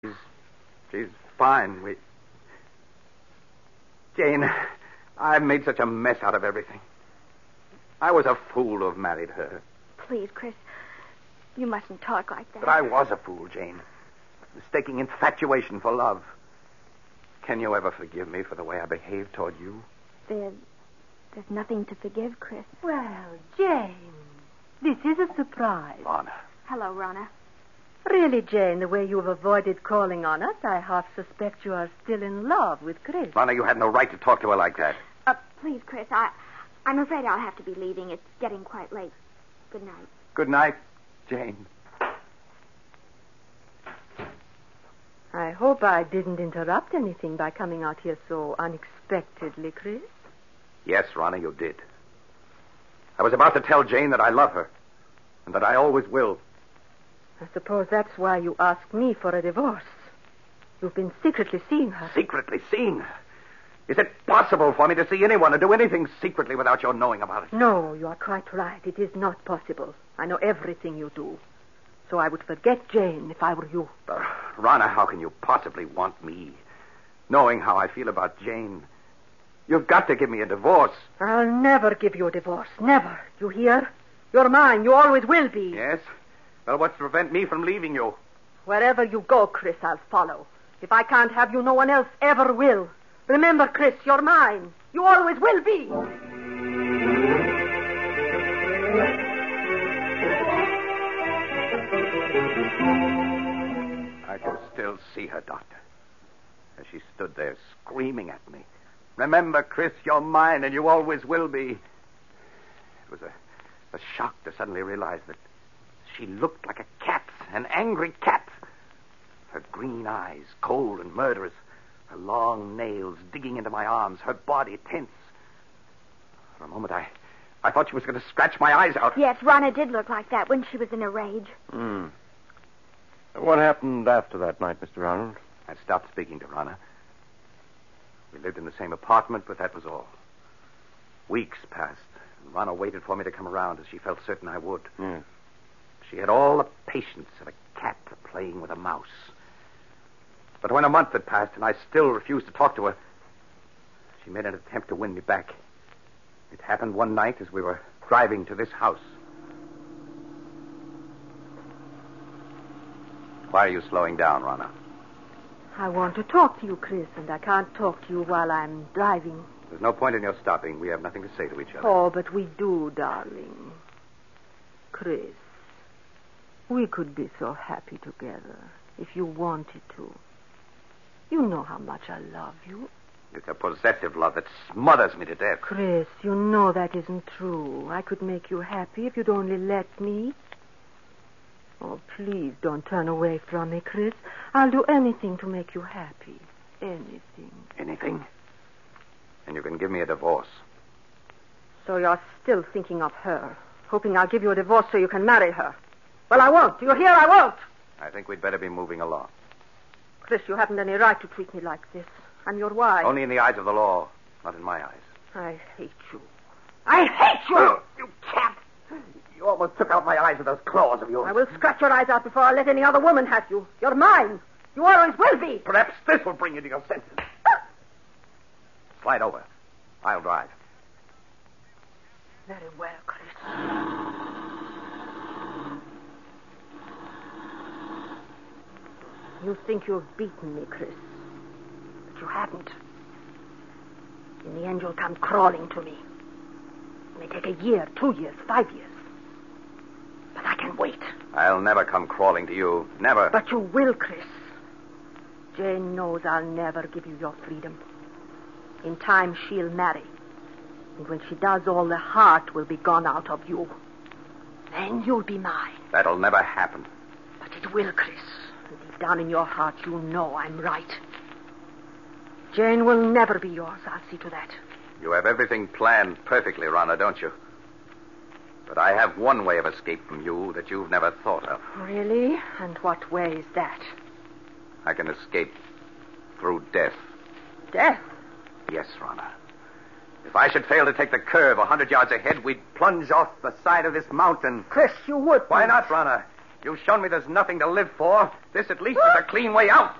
She's fine. Jane, I've made such a mess out of everything. I was a fool to have married her. Please, Chris, you mustn't talk like that. But I was a fool, Jane. Mistaking infatuation for love. Can you ever forgive me for the way I behaved toward you? There's nothing to forgive, Chris. Well, Jane, this is a surprise. Rana. Hello, Rana. Really, Jane, the way you've avoided calling on us, I half suspect you are still in love with Chris. Rana, you had no right to talk to her like that. Please, Chris, I'm afraid I'll have to be leaving. It's getting quite late. Good night. Good night, Jane. I hope I didn't interrupt anything by coming out here so unexpectedly, Chris. Yes, Rana, you did. I was about to tell Jane that I love her, and that I always will. I suppose that's why you asked me for a divorce. You've been secretly seeing her. Secretly seeing her? Is it possible for me to see anyone or do anything secretly without your knowing about it? No, you are quite right. It is not possible. I know everything you do. So I would forget Jane if I were you. Rana, how can you possibly want me? Knowing how I feel about Jane. You've got to give me a divorce. I'll never give you a divorce. Never. You hear? You're mine. You always will be. Yes? Well, what's to prevent me from leaving you? Wherever you go, Chris, I'll follow. If I can't have you, no one else ever will. Remember, Chris, you're mine. You always will be. I can still see her, Doctor, as she stood there screaming at me. Remember, Chris, you're mine, and you always will be. It was a shock to suddenly realize that she looked like a cat, an angry cat. Her green eyes, cold and murderous, her long nails digging into my arms, her body tense. For a moment, I thought she was going to scratch my eyes out. Yes, Rana did look like that when she was in a rage. What happened after that night, Mr. Arnold? I stopped speaking to Rana. We lived in the same apartment, but that was all. Weeks passed, and Rana waited for me to come around, as she felt certain I would. Yes. She had all the patience of a cat playing with a mouse. But when a month had passed and I still refused to talk to her, she made an attempt to win me back. It happened one night as we were driving to this house. Why are you slowing down, Rana? I want to talk to you, Chris, and I can't talk to you while I'm driving. There's no point in your stopping. We have nothing to say to each other. Oh, but we do, darling. Chris, we could be so happy together if you wanted to. You know how much I love you. It's a possessive love that smothers me to death. Chris, you know that isn't true. I could make you happy if you'd only let me. Oh, please don't turn away from me, Chris. I'll do anything to make you happy. Anything. Anything? And you can give me a divorce. So you're still thinking of her, hoping I'll give you a divorce so you can marry her. Well, I won't. Do you hear? I won't. I think we'd better be moving along. Chris, you haven't any right to treat me like this. I'm your wife. Only in the eyes of the law, not in my eyes. I hate you. I hate you! Oh, you cat! You almost took out my eyes with those claws of yours. I will scratch your eyes out before I let any other woman have you. You're mine. You always will be. Perhaps this will bring you to your senses. Slide over. I'll drive. Very well, Chris. You think you've beaten me, Chris. But you haven't. In the end, you'll come crawling to me. It may take a year, 2 years, 5 years. But I can wait. I'll never come crawling to you. Never. But you will, Chris. Jane knows I'll never give you your freedom. In time, she'll marry. And when she does, all the heart will be gone out of you. Then you'll be mine. That'll never happen. But it will, Chris. And deep down in your heart, you know I'm right. Jane will never be yours. I'll see to that. You have everything planned perfectly, Rana, don't you? But I have one way of escape from you that you've never thought of. Really? And what way is that? I can escape through death. Death? Yes, Rana. If I should fail to take the curve 100 yards ahead, we'd plunge off the side of this mountain. Chris, you would. Why not, Rana? You've shown me there's nothing to live for. This, at least, is a clean way out.